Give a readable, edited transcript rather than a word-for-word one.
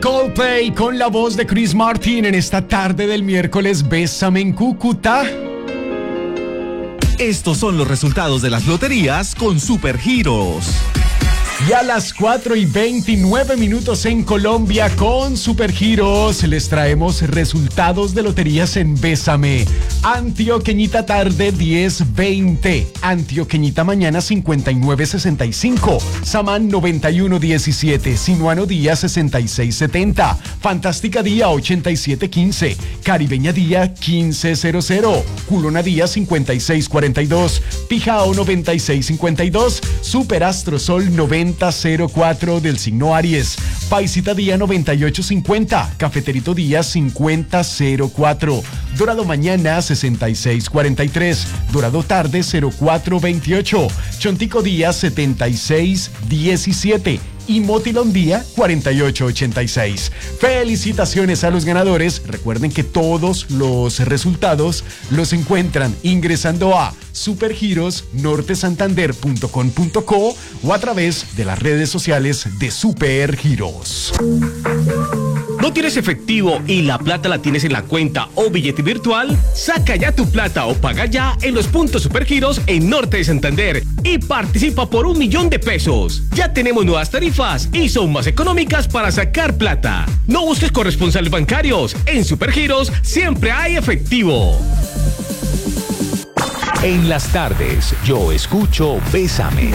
Coldplay con la voz de Chris Martin en esta tarde del miércoles. Bésame en Cúcuta. Estos son los resultados de las loterías con Supergiros. Y a las 4:29 en Colombia con Supergiros les traemos resultados de loterías en Bésame. Antioqueñita tarde 10:20, Antioqueñita mañana 59:65, Samán 91:17, Sinuano día 66:70, Fantástica día 87:15, Caribeña día 15:00, Culona día 56:42, Pijao 96:52, Superastro Sol 90:04 del signo Aries, Paisita día 98:50, Cafeterito día 50:04, Dorado mañana 66:43, Dorado tarde 04:28, Chontico día 76:17 y Motilón día 48:86. Felicitaciones a los ganadores. Recuerden que todos los resultados los encuentran ingresando a supergirosnortesantander.com.co o a través de las redes sociales de Supergiros. ¿No tienes efectivo y la plata la tienes en la cuenta o billete virtual? Saca ya tu plata o paga ya en los puntos Supergiros en Norte de Santander y participa por 1.000.000 de pesos. Ya tenemos nuevas tarifas y son más económicas para sacar plata. No busques corresponsales bancarios. En Supergiros siempre hay efectivo. En las tardes, yo escucho Bésame.